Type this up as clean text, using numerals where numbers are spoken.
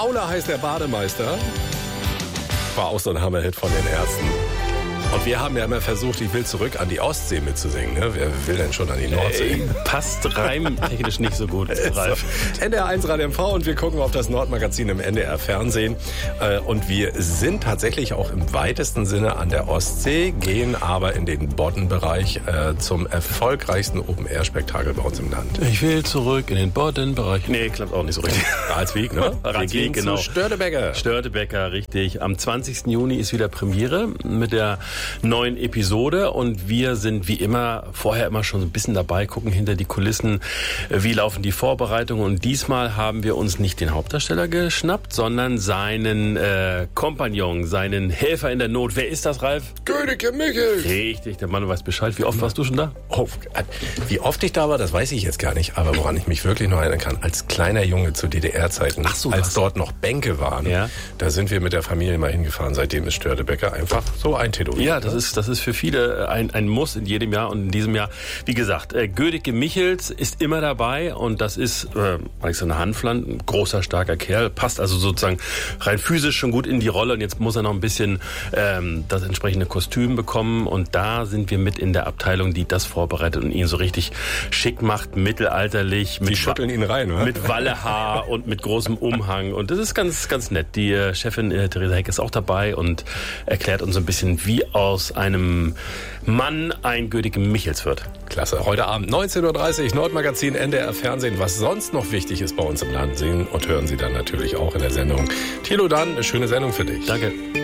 Aula heißt der Bademeister. War auch so ein Hammerhit von den Ärzten. Und wir haben ja immer versucht, ich will zurück an die Ostsee mitzusingen. Ne? Wer will denn schon an die Nordsee? Passt reimtechnisch nicht so gut, Ralf. NDR 1 Radio MV und wir gucken auf das Nordmagazin im NDR Fernsehen. Und wir sind tatsächlich auch im weitesten Sinne an der Ostsee, gehen aber in den Boddenbereich zum erfolgreichsten Open-Air-Spektakel bei uns im Land. Ich will zurück in den Boddenbereich. Nee, klappt auch nicht so richtig. Ratsweg, ne? Ratsweg, genau. Störtebecker. Störtebecker, richtig. Am 20. Juni ist wieder Premiere mit der neuen Episode und wir sind wie immer vorher immer schon so ein bisschen dabei, gucken hinter die Kulissen, wie laufen die Vorbereitungen und diesmal haben wir uns nicht den Hauptdarsteller geschnappt, sondern seinen Kompagnon, seinen Helfer in der Not. Wer ist das, Ralf? Gödeke Michels. Richtig, der Mann weiß Bescheid. Wie oft warst du schon da? Wie oft ich da war, das weiß ich jetzt gar nicht, aber woran ich mich wirklich noch erinnern kann, als kleiner Junge zu DDR-Zeiten, als dort noch Bänke waren, da sind wir mit der Familie mal hingefahren, seitdem ist Störtebecker einfach so eintätowiert. Ja, das ist für viele ein Muss in jedem Jahr und in diesem Jahr. Wie gesagt, Gödeke Michels ist immer dabei und das ist Alexander Hanfland, ein großer, starker Kerl, passt also sozusagen rein physisch schon gut in die Rolle und jetzt muss er noch ein bisschen das entsprechende Kostüm bekommen und da sind wir mit in der Abteilung, die das vorbereitet und ihn so richtig schick macht, mittelalterlich. Die schütteln ihn rein, oder? Mit Wallehaar und mit großem Umhang und das ist ganz, ganz nett. Die Chefin Theresa Heck ist auch dabei und erklärt uns so ein bisschen, wie aus einem Mann ein Gödeke Michels wird. Klasse. Heute Abend 19.30 Uhr, Nordmagazin, NDR Fernsehen. Was sonst noch wichtig ist bei uns im Land, sehen und hören Sie dann natürlich auch in der Sendung. Thilo, dann eine schöne Sendung für dich. Danke.